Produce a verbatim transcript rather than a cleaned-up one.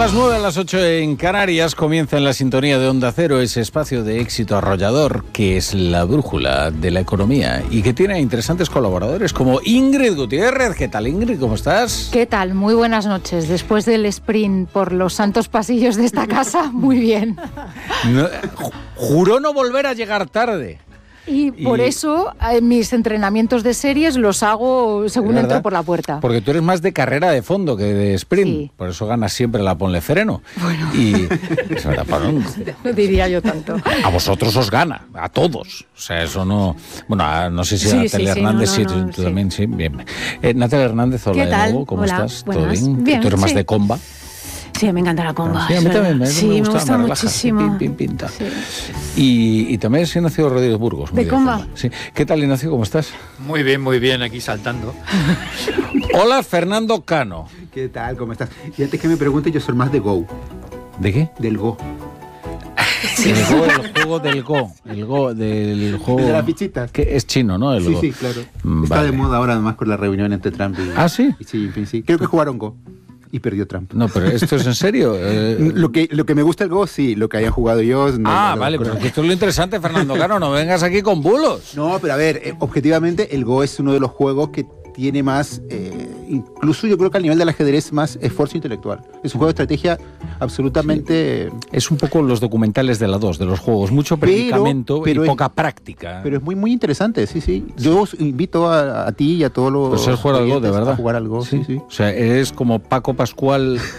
las nueve, a las ocho en Canarias, comienza en la sintonía de Onda Cero ese espacio de éxito arrollador que es la brújula de la economía y que tiene interesantes colaboradores como Ingrid Gutiérrez. ¿Qué tal, Ingrid? ¿Cómo estás? ¿Qué tal? Muy buenas noches. Después del sprint por los santos pasillos de esta casa, muy bien. No, juró no volver a llegar tarde. Y por y... eso eh, mis entrenamientos de series los hago según entro por la puerta. Porque tú eres más de carrera de fondo que de sprint. Sí. Por eso ganas siempre la ponle freno. Bueno. Y es verdad, para un... no diría yo tanto. A vosotros os gana, a todos. O sea, eso no... Bueno, a, no sé si sí, a Natalia sí, Hernández, sí, no, no, sí, no, tú sí. también, sí, bien. Eh, Natalia Hernández, hola de nuevo, ¿cómo hola, estás? Buenas. ¿Todo bien? bien? Tú eres más sí. de comba. Sí, me encanta la comba. Sí, a mí también me, sí, me me gusta, gusta me muchísimo. Relaja, pin, pin, pinta. Sí. Y, y también es Ignacio Rodríguez Burgos. ¿De comba? Sí. ¿Qué tal, Ignacio? ¿Cómo estás? Muy bien, muy bien, aquí saltando. Hola, Fernando Cano. ¿Qué tal? ¿Cómo estás? Y antes que me pregunte, yo soy más de Go. ¿De qué? Del Go. Sí. El Go, el juego del Go. El Go, del juego... De las fichitas. Que es chino, ¿no? El sí, Go. sí, claro. Vale. Está de moda ahora, además, con la reunión entre Trump y... ¿Ah, sí? Y Xi Jinping, sí. Creo que jugaron Go. Y perdió Trump. No, pero ¿esto es en serio? Eh... Lo que lo que me gusta el Go, sí. Lo que hayan jugado ellos... No, ah, no, vale, no, pero esto es lo interesante, Fernando Cano. No vengas aquí con bulos. No, pero a ver, eh, objetivamente, el Go es uno de los juegos que tiene más... Eh, incluso yo creo que al nivel del ajedrez, más esfuerzo intelectual. Es un juego de estrategia absolutamente... Sí. Es un poco los documentales de la dos, de los juegos. Mucho predicamento pero, pero y poca es, práctica. Pero es muy, muy interesante, sí, sí. Yo os invito a, a ti y a todos los... Pues es jugar al Go, de verdad. A jugar al Go, sí, sí. sí. O sea, eres como Paco Pascual